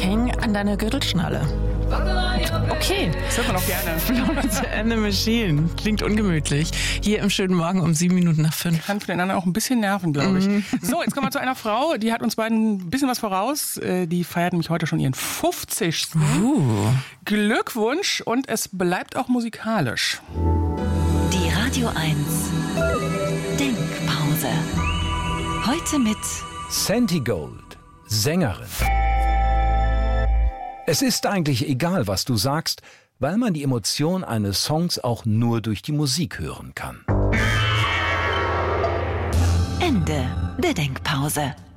Ich hänge an deiner Gürtelschnalle. Okay. Das hört man auch gerne. Florence and the Machine. Klingt ungemütlich. Hier im schönen Morgen um 5:07. Kann füreinander auch ein bisschen nerven, glaube ich. So, jetzt kommen wir zu einer Frau, die hat uns beiden ein bisschen was voraus. Die feiert nämlich heute schon ihren 50. Glückwunsch, und es bleibt auch musikalisch. Die Radio 1 Denkpause. Heute mit Santi Gold, Sängerin. Es ist eigentlich egal, was du sagst, weil man die Emotion eines Songs auch nur durch die Musik hören kann. Ende der Denkpause.